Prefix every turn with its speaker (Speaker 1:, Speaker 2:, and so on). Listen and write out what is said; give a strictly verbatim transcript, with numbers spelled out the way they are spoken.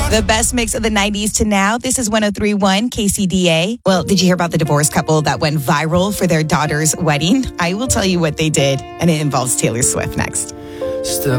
Speaker 1: The best mix of the nineties to now. This is one oh three point one K C D A. Well, did you hear about the divorced couple that went viral for their daughter's wedding? I will tell you what they did, and it involves Taylor Swift next.
Speaker 2: Step